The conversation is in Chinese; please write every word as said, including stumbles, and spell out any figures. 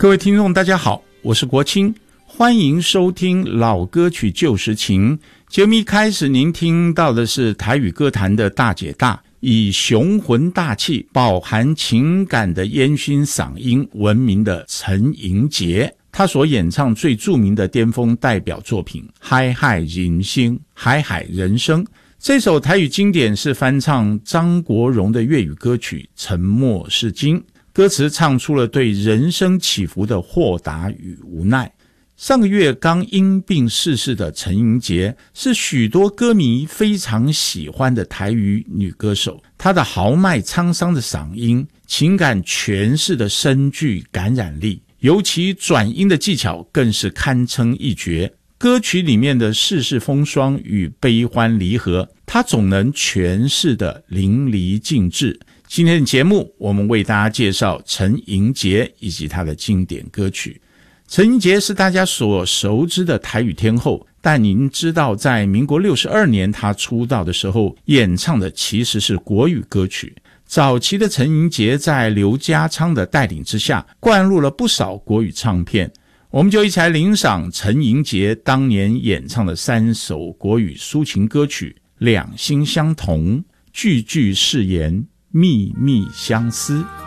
各位听众大家好，我是国清，欢迎收听老歌曲旧时情。节目一开始您听到的是台语歌坛的大姐大，以雄浑大气饱含情感的烟熏嗓音闻名的陈盈杰，他所演唱最著名的巅峰代表作品海海人生，海海人生。这首台语经典是翻唱张国荣的粤语歌曲沉默是金，歌词唱出了对人生起伏的豁达与无奈。上个月刚因病逝世的陈盈杰是许多歌迷非常喜欢的台语女歌手，她的豪迈沧桑的嗓音，情感诠释的深具感染力，尤其转音的技巧更是堪称一绝。歌曲里面的世事风霜与悲欢离合，她总能诠释的淋漓尽致。今天的节目我们为大家介绍陈盈杰以及她的经典歌曲。陈盈杰是大家所熟知的台语天后，但您知道在民国六十二年她出道的时候演唱的其实是国语歌曲。早期的陈盈杰在刘家昌的带领之下灌入了不少国语唱片，我们就一起来欣赏陈盈杰当年演唱的三首国语抒情歌曲：两心相同、句句誓言、秘密相思。